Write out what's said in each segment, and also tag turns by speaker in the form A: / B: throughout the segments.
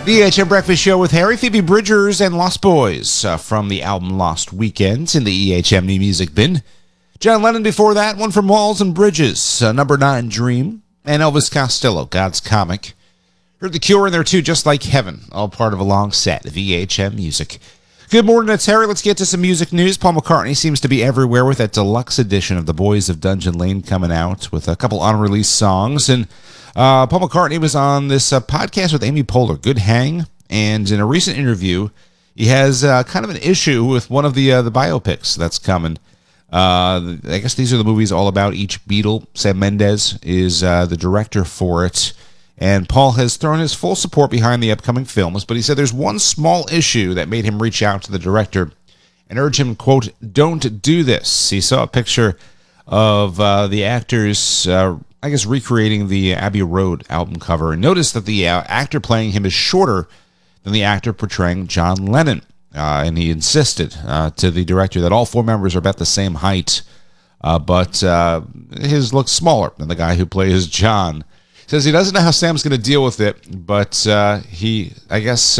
A: The EHM Breakfast Show with Harry, Phoebe Bridgers, and Lost Boys from the album Lost Weekends in the EHM New Music Bin. John Lennon before that, one from Walls and Bridges, Number 9 Dream, and Elvis Costello, God's Comic. Heard The Cure in there too, Just Like Heaven, all part of a long set of EHM music. Good morning, it's Harry. Let's get to some music news. Paul McCartney seems to be everywhere with that deluxe edition of The Boys of Dungeon Lane coming out with a couple unreleased songs. And Paul McCartney was on this podcast with Amy Poehler, Good Hang, and in a recent interview, he has kind of an issue with one of the biopics that's coming. I guess these are the movies all about each Beatle. Sam Mendes is the director for it, and Paul has thrown his full support behind the upcoming films, but he said there's one small issue that made him reach out to the director and urge him, quote, don't do this. He saw a picture of the actors I guess recreating the Abbey Road album cover, and noticed that the actor playing him is shorter than the actor portraying John Lennon. And he insisted to the director that all four members are about the same height, but his looks smaller than the guy who plays John. He says he doesn't know how Sam's going to deal with it, but I guess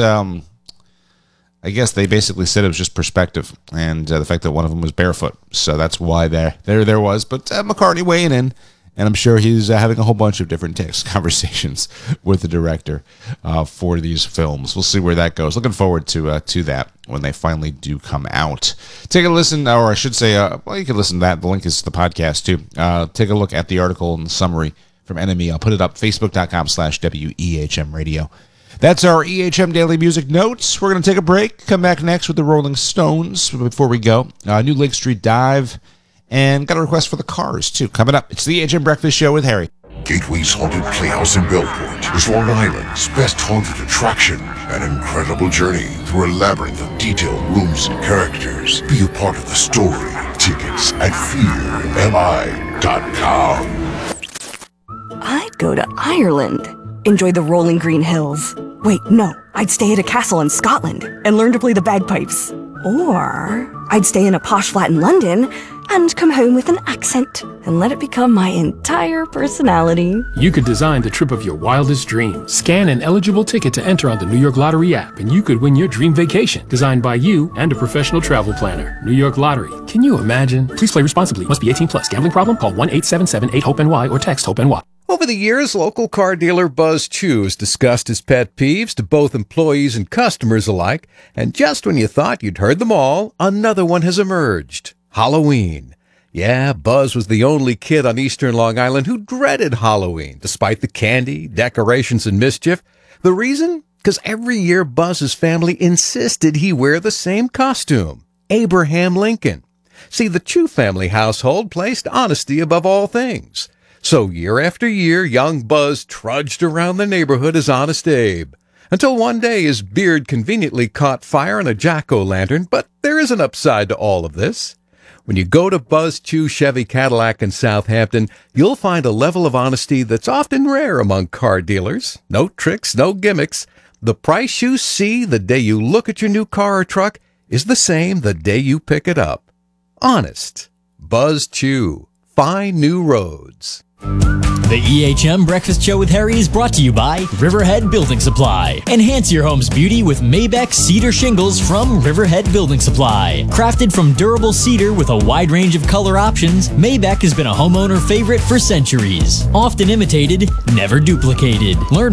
A: they basically said it was just perspective, and the fact that one of them was barefoot. So that's why there was. But McCartney weighing in. And I'm sure he's having a whole bunch of different text conversations with the director for these films. We'll see where that goes. Looking forward to that when they finally do come out. Take a listen, or I should say, well, you can listen to that. The link is to the podcast, too. Take a look at the article and the summary from NME. I'll put it up, facebook.com/WEHM Radio. That's our EHM Daily Music Notes. We're going to take a break. Come back next with the Rolling Stones. Before we go, new Lake Street Dive. And got a request for the Cars, too. Coming up, it's the EHM Breakfast Show with Harry.
B: Gateway's Haunted Playhouse in Bellport is Long Island's best haunted attraction. An incredible journey through a labyrinth of detailed rooms and characters. Be a part of the story. Tickets at fearmi.com.
C: I'd go to Ireland. Enjoy the rolling green hills. Wait, no. I'd stay at a castle in Scotland and learn to play the bagpipes. Or I'd stay in a posh flat in London and come home with an accent and let it become my entire personality.
D: You could design the trip of your wildest dreams. Scan an eligible ticket to enter on the New York Lottery app, and you could win your dream vacation, designed by you and a professional travel planner. New York Lottery. Can you imagine? Please play responsibly. Must be 18 plus. Gambling problem? Call 1-877-8-HOPE-NY or text HOPE-NY.
E: Over the years, local car dealer Buzz Chew has discussed his pet peeves to both employees and customers alike, and just when you thought you'd heard them all, another one has emerged. Halloween. Yeah, Buzz was the only kid on eastern Long Island who dreaded Halloween, despite the candy, decorations, and mischief. The reason? Because every year Buzz's family insisted he wear the same costume, Abraham Lincoln. See, the Chew family household placed honesty above all things. So year after year, young Buzz trudged around the neighborhood as Honest Abe, until one day his beard conveniently caught fire on a jack-o'-lantern. But there is an upside to all of this. When you go to Buzz Chew Chevy Cadillac in Southampton, you'll find a level of honesty that's often rare among car dealers. No tricks, no gimmicks. The price you see the day you look at your new car or truck is the same the day you pick it up. Honest. Buzz Chew. Find new roads.
F: The EHM Breakfast Show with Harry is brought to you by Riverhead Building Supply. Enhance your home's beauty with Maybeck Cedar Shingles from Riverhead Building Supply. Crafted from durable cedar with a wide range of color options, Maybeck has been a homeowner favorite for centuries. Often imitated, never duplicated. Learn